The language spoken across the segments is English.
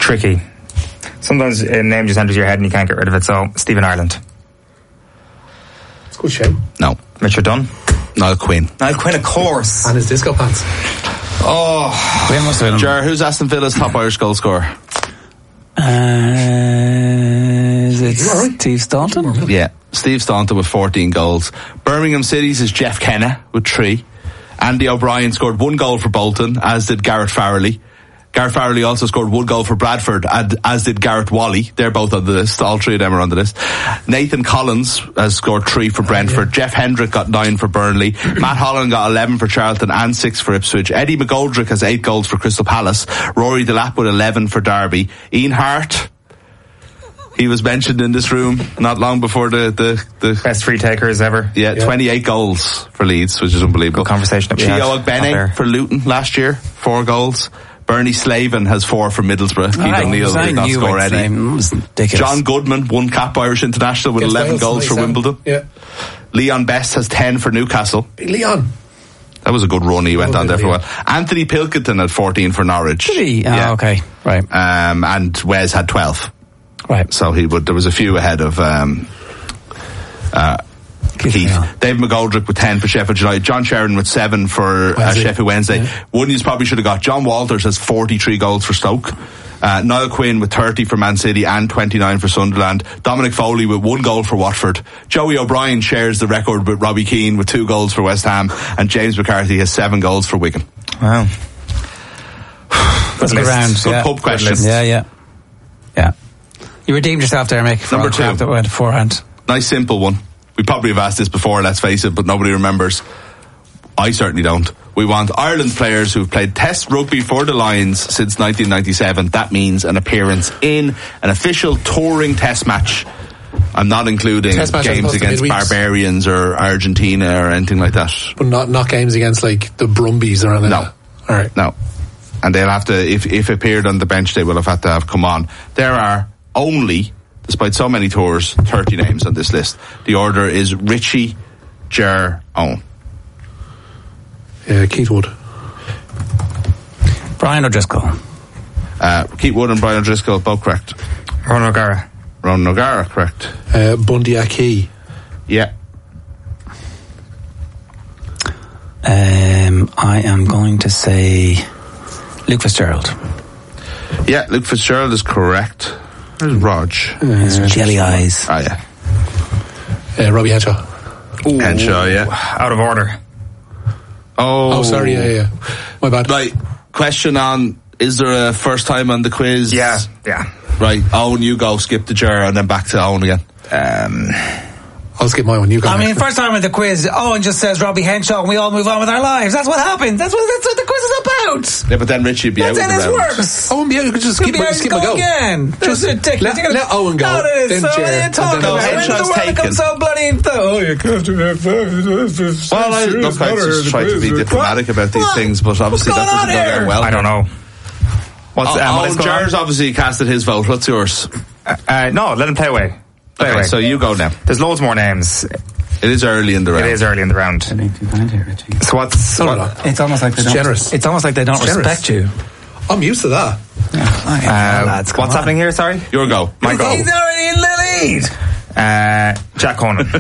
tricky. Sometimes a name just enters your head and you can't get rid of it. So Stephen Ireland. It's a good show. No. Richard Dunn. Niall Quinn. Niall Quinn, of course. And his disco pants. Oh, Quinn must have been. Ger, who's Aston Villa's top Irish goal scorer? Is it Steve Staunton? Yeah, Steve Staunton with 14 goals. Birmingham City's is Jeff Kenna with 3. Andy O'Brien scored 1 goal for Bolton, as did Garrett Farrelly. Garrett Farrelly also scored 1 goal for Bradford, as did Garrett Wally. They're both on the list. All 3 of them are on the list. Nathan Collins has scored 3 for Brentford. Jeff Hendrick got 9 for Burnley. Matt Holland got 11 for Charlton and 6 for Ipswich. Eddie McGoldrick has 8 goals for Crystal Palace. Rory Delap with 11 for Derby. Ian Hart, he was mentioned in this room not long before the best free takers ever. Yeah, 28 goals for Leeds, which is unbelievable. Good conversation that we had. Chio Ogbene for Luton last year, 4 goals. Bernie Slavin has 4 for Middlesbrough. Keith O'Neill did not score any. John Goodman, 1 cap Irish international with 11 goals for Wimbledon. Yeah. Leon Best has 10 for Newcastle. Big Leon. That was a good run. He went on there for a while. Anthony Pilkington had 14 for Norwich. Did he? Yeah. Oh, okay. Right. And Wes had 12. Right. So there was a few ahead of Keith. Dave McGoldrick with 10 for Sheffield United. John Sheridan with 7 for Sheffield Wednesday. Yeah. One you probably should have got. John Walters has 43 goals for Stoke. Niall Quinn with 30 for Man City and 29 for Sunderland. Dominic Foley with 1 goal for Watford. Joey O'Brien shares the record with Robbie Keane with 2 goals for West Ham. And James McCarthy has 7 goals for Wigan. Wow. Good round. Good pub question. Yeah. You redeemed yourself there, Mick. Number 2. That went forehand. Nice simple one. We probably have asked this before, let's face it, but nobody remembers. I certainly don't. We want Ireland players who've played Test rugby for the Lions since 1997. That means an appearance in an official touring Test match. I'm not including games against Barbarians or Argentina or anything like that. But not games against like the Brumbies or anything. No. All right. No. And they'll have to, if appeared on the bench, they will have had to have come on. There are only, despite so many tours, 30 names on this list. The order is Richie, Ger, Owen. Keith Wood. Brian O'Driscoll. Keith Wood and Brian O'Driscoll, both correct. Ronan O'Gara. Ronan O'Gara, correct. Bundy Aki. Yeah. I am going to say Luke Fitzgerald. Yeah, Luke Fitzgerald is correct. Where's Rog? His jelly eyes. Oh, yeah. Robbie Henshaw. Henshaw, yeah. Out of order. Oh, sorry, yeah. My bad. Right, question on, is there a first time on the quiz? Yeah. Right, Owen, you go, skip the Ger, and then back to Owen again. I'll skip my one, you go. I mean, first time at the quiz, Owen just says Robbie Henshaw and we all move on with our lives. That's what happens. That's what the quiz is about. Yeah, but then Richie would be out of the round. Works. Owen, you could just skip my go. Again. Just let Owen go. Then Henshaw's taken. So bloody you can't do that. Well, I just try to be diplomatic about these things, but obviously that doesn't go very well. I don't know. Owen Ger's obviously casted his vote. What's yours? No, let him play away. Okay, so you go now. There's loads more names. It is early in the round. So what's... It's almost like they don't... Generous. It's almost like they don't respect you. I'm used to that. Lads, what's happening here, sorry? Your go. My go. He's already in the lead. Jack Conan.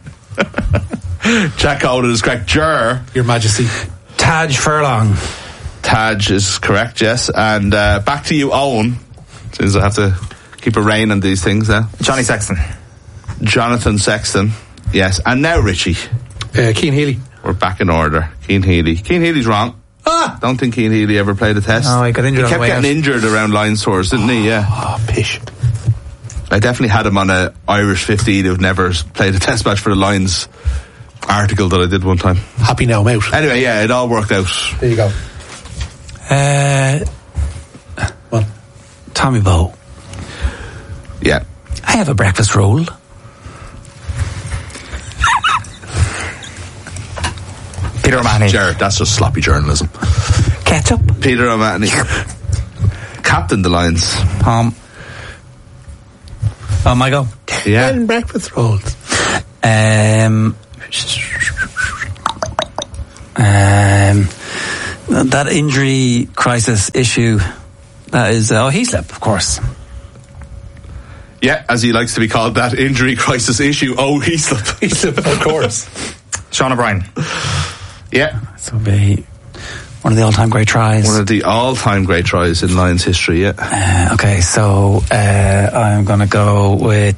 Jack Conan is correct. Ger. Your Majesty. Taj Furlong. Taj is correct, yes. And back to you, Owen. Since I have to keep a rein on these things now. Johnny Sexton. Jonathan Sexton. Yes. And now Richie. Cian Healy. We're back in order. Cian Healy. Cian Healy's wrong. Don't think Cian Healy ever played a Test. Oh, he got injured. He kept getting injured around Lions tours, didn't he? Yeah. Pish. I definitely had him on a Irish 15 who'd never played a Test match for the Lions article that I did one time. Happy now, I'm out. Anyway, yeah, it all worked out. There you go. What? Tommy Bowe. Yeah. I have a breakfast roll. Peter O'Mahony. Jared, that's just sloppy journalism. Ketchup. Peter O'Mahony. Captain the Lions. Oh my God. Yeah. And breakfast rolls. That injury crisis issue That is Heaslip, of course. Yeah, as he likes to be called, that injury crisis issue. Oh, Heaslip. Heaslip, of course. Sean O'Brien. Yeah. So be one of the all-time great tries. One of the all-time great tries in Lions history, yeah. Okay, so I'm going to go with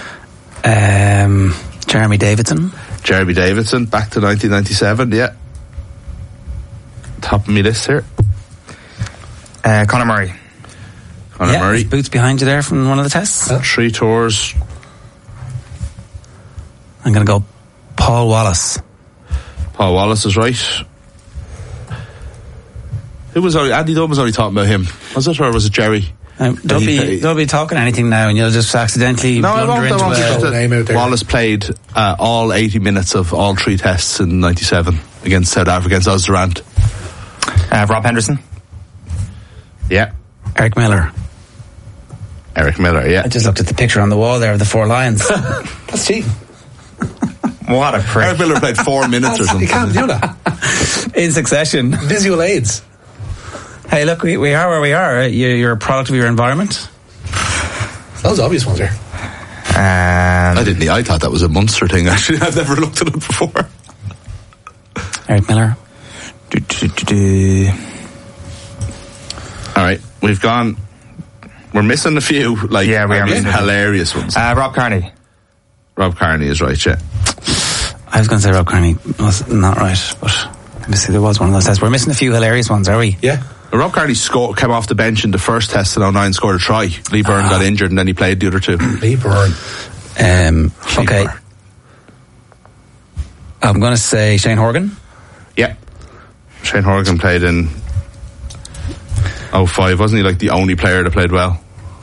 Jeremy Davidson. Jeremy Davidson, back to 1997, yeah. Top of my list here. Conor Murray. Conor Murray. His boots behind you there from one of the tests. 3 tours. I'm going to go Paul Wallace. Paul Wallace is right. Andy Dunn was only talking about him. Was it, or was it Jerry? Don't be talking anything now, and you'll just accidentally blunder into it. Wallace played all 80 minutes of all 3 tests in 97 against South Africa, against Oz Durant. Rob Henderson. Yeah. Eric Miller, yeah. I just looked at the picture on the wall there of the 4 Lions. That's cheating. What a prick. Eric Miller played 4 minutes or something. You can't do that. In succession. Visual aids. Hey, look, we are where we are. You're a product of your environment. Those obvious ones here. I thought that was a Munster thing, actually. I've never looked at it before. Eric Miller. All right, we've gone. We're missing a few, we are missing hilarious ones. Rob Kearney. Rob Kearney is right, yeah. I was going to say Rob Kearney was not right, but let me see, there was one of those tests. We're missing a few hilarious ones, are we? Yeah. Rob Kearney came off the bench in the first test in 09, scored a try. Lee Byrne got injured and then he played the other 2. Lee Byrne. Okay. Byrne. I'm going to say Shane Horgan. Yeah. Shane Horgan played in 05. Wasn't he like the only player that played well?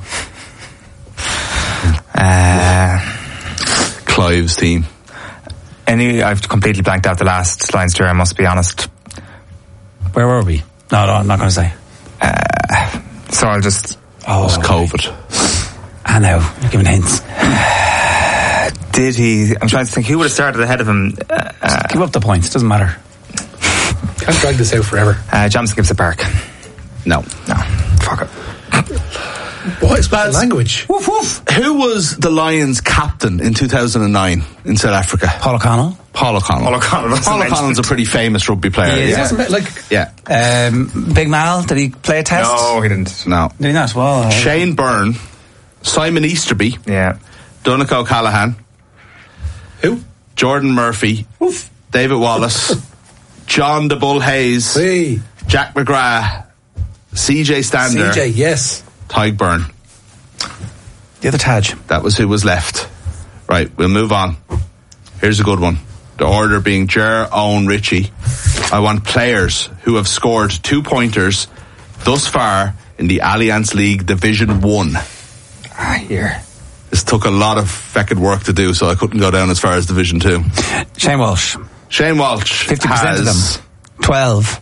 Clive's team. I've completely blanked out the last Lions tour, I must be honest. Where were we? No, I'm not going to say. So I'll just... It was COVID. I know, you're giving hints. Did he... I'm trying to think, who would have started ahead of him? Give up the points, doesn't matter. Can't drag this out forever. Jamison Gibson Park. No. Fuck it. What is bad language? Woof woof. Who was the Lions captain in 2009 in South Africa? Paul O'Connell. Paul O'Connell's a pretty famous rugby player. He Wasn't it Big Mal, did he play a test? No, he didn't. No. Did he not? Well, Shane Byrne, Simon Easterby, Yeah. Donncha O'Callaghan, Who? Jordan Murphy, David Wallace, John the Bull Hayes, Hey. Jack McGrath, CJ Stander, CJ, yes. Tyg Byrne. the other Taj. That was who was left. Right, we'll move on. Here's a good one. The order being Ger, Owen, Richie. I want players who have scored 2-pointers thus far in the Allianz League Division 1. Here. This took a lot of feckin' work to do, so I couldn't go down as far as Division 2. Shane Walsh. Shane Walsh 50% of them. 12.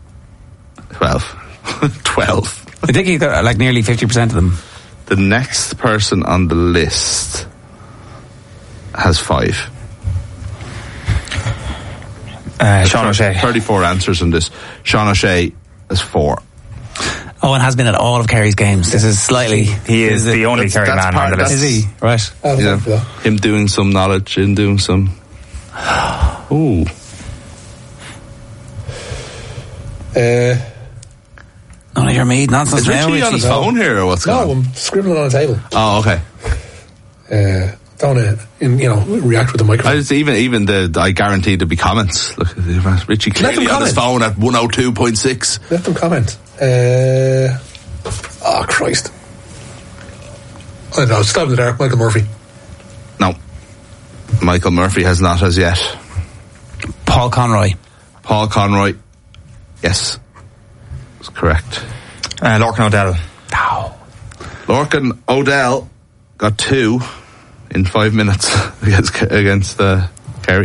12. I think he got like nearly 50% of them. The next person on the list has 5. Sean O'Shea. 34 answers on this. Sean O'Shea has 4. Owen has been at all of Kerry's games. This is slightly... He is the only Kerry man on the list. Is he? Right. Yeah. Him doing some knowledge, him doing some... Ooh. None of your mead nonsense Is now, Richie on his phone here, or what's going on? No, I'm scribbling on a table. Oh, okay. Don't react with the microphone. I guarantee there'll be comments. Look, Richie clearly on his phone at 102.6. Let them comment. Oh, Christ. I don't know, stab in the dark, Michael Murphy. No. Michael Murphy has not as yet. Paul Conroy. Paul Conroy. Yes. That's correct. Lorcan O'Dell. No. Lorcan O'Dell got 2 in 5 minutes against Kerry.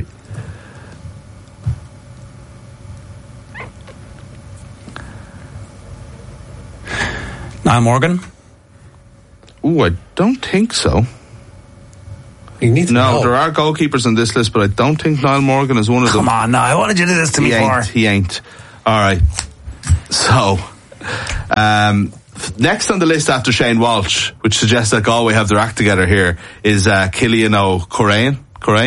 Niall Morgan. Ooh, I don't think so. You need to know. There are goalkeepers on this list, but I don't think Niall Morgan is one of them. Come on, now. What did you do this to me for? He ain't. All right. So, Next on the list after Shane Walsh, which suggests that Galway have their act together here, is Cillian O'Currain,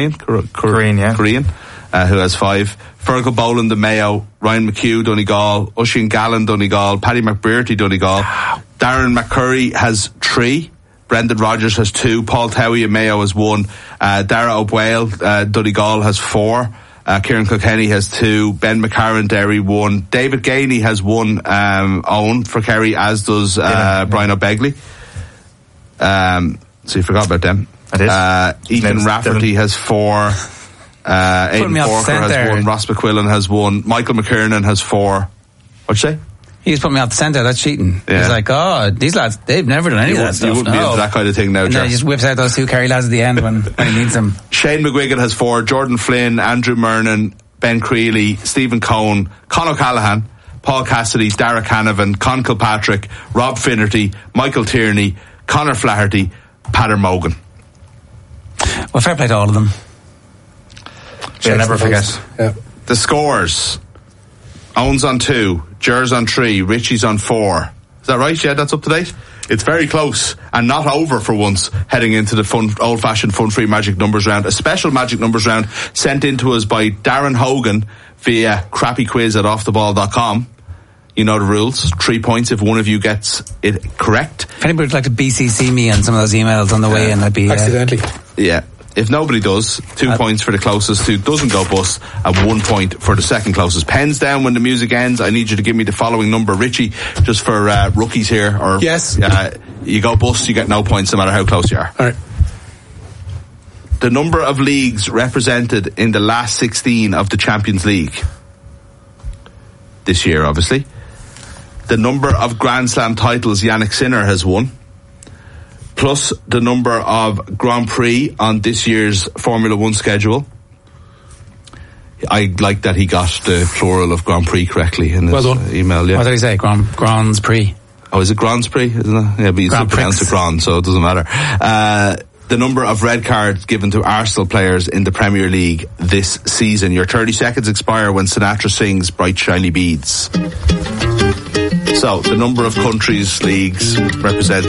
who has 5. Fergal Boland, the Mayo. Ryan McHugh, Donegal. Oisin Gallen, Donegal. Paddy McBearty, Donegal. Darren McCurry has 3. Brendan Rogers has 2. Paul Towie of Mayo has 1. Dara O'Boyle, Donegal, has 4. Kieran Kilkenny has 2. Ben McCarran, Derry, 1. David Gainey has 1 own for Kerry, as does Brian O'Begley. So you forgot about them. Ethan Rafferty has 4. Aidan Porker has 1. Ross McQuillan has 1. Michael McKiernan has 4. What'd you say? He's put me off the centre. That's cheating. Yeah. He's like, oh, these lads, they've never done any of that stuff. You wouldn't be into that kind of thing now, and then he just whips out those 2 Kerry lads at the end when he needs them. Shane McGuigan has 4. Jordan Flynn, Andrew Murnan, Ben Creeley, Stephen Cohn, Con O'Callaghan, Paul Cassidy, Dara Canavan, Con Kilpatrick, Rob Finnerty, Michael Tierney, Conor Flaherty, Patter Mogan. Well, fair play to all of them. You'll never forget. Yeah. The scores. Owens on 2, Gers on 3, Richie's on 4. Is that right? Yeah, that's up to date. It's very close and not over for once, heading into the old-fashioned fun-free magic numbers round. A special magic numbers round sent in to us by Darren Hogan via crappyquiz@offtheball.com. You know the rules. 3 points if one of you gets it correct. If anybody would like to BCC me on some of those emails on the way in, I'd be... Accidentally. Yeah. If nobody does, 2 points for the closest who doesn't go bust, and 1 point for the second closest. Pens down when the music ends. I need you to give me the following number. Richie, just for rookies here. Or yes. You go bust, you get no points no matter how close you are. All right. The number of leagues represented in the last 16 of the Champions League. This year, obviously. The number of Grand Slam titles Yannick Sinner has won. Plus the number of Grand Prix on this year's Formula 1 schedule. I like that he got the plural of Grand Prix correctly in his email. Yeah. What did he say? Grands Prix. Oh, is it Grands Prix? Isn't it? Yeah, but you still pronounce it Grand, so it doesn't matter. The number of red cards given to Arsenal players in the Premier League this season. Your 30 seconds expire when Sinatra sings Bright Shiny Beads. So, the number of countries, leagues represented